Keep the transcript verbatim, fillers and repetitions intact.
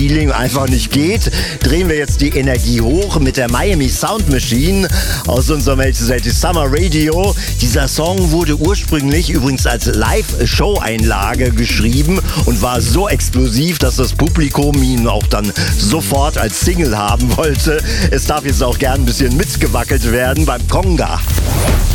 Feeling einfach nicht geht, drehen wir jetzt die Energie hoch mit der Miami Sound Machine aus unserem L Z Summer Radio. Dieser Song wurde ursprünglich übrigens als Live-Show-Einlage geschrieben und war so explosiv, dass das Publikum ihn auch dann sofort als Single haben wollte. Es darf jetzt auch gern ein bisschen mitgewackelt werden beim Conga.